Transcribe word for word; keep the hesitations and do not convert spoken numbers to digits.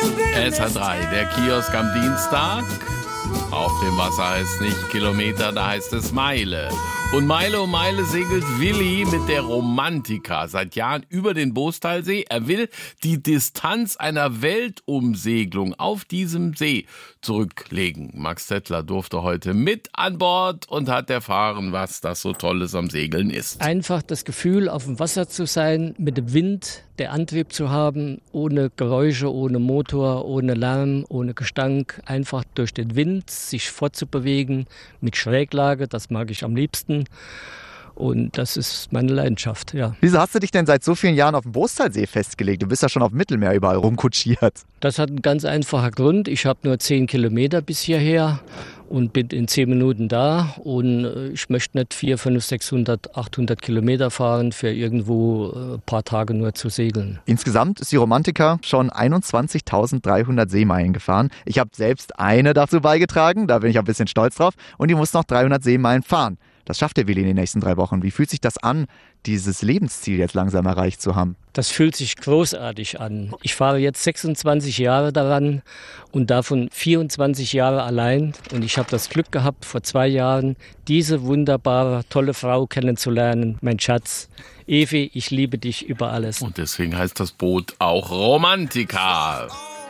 S H drei, der Kiosk am Dienstag. Auf dem Wasser heißt nicht Kilometer, da heißt es Meile. Und Meile um Meile segelt Willi mit der Romantika seit Jahren über den Boostalsee. Er will die Distanz einer Weltumsegelung auf diesem See zurücklegen. Max Zettler durfte heute mit an Bord und hat erfahren, was das so Tolles am Segeln ist. Einfach das Gefühl, auf dem Wasser zu sein, mit dem Wind, der Antrieb zu haben, ohne Geräusche, ohne Motor, ohne Lärm, ohne Gestank, einfach durch den Wind sich fortzubewegen, mit Schräglage, das mag ich am liebsten. Und das ist meine Leidenschaft, ja. Wieso hast du dich denn seit so vielen Jahren auf dem Boostalsee festgelegt? Du bist ja schon auf dem Mittelmeer überall rumkutschiert. Das hat einen ganz einfachen Grund. Ich habe nur zehn Kilometer bis hierher und bin in zehn Minuten da. Und ich möchte nicht vierhundert, fünfhundert, sechshundert, achthundert Kilometer fahren, für irgendwo ein paar Tage nur zu segeln. Insgesamt ist die Romantika schon einundzwanzigtausenddreihundert Seemeilen gefahren. Ich habe selbst eine dazu beigetragen, da bin ich ein bisschen stolz drauf. Und die muss noch dreihundert Seemeilen fahren. Das schafft der Willi in den nächsten drei Wochen. Wie fühlt sich das an, dieses Lebensziel jetzt langsam erreicht zu haben? Das fühlt sich großartig an. Ich fahre jetzt sechsundzwanzig Jahre daran und davon vierundzwanzig Jahre allein. Und ich habe das Glück gehabt, vor zwei Jahren diese wunderbare, tolle Frau kennenzulernen. Mein Schatz, Evi, ich liebe dich über alles. Und deswegen heißt das Boot auch Romantika.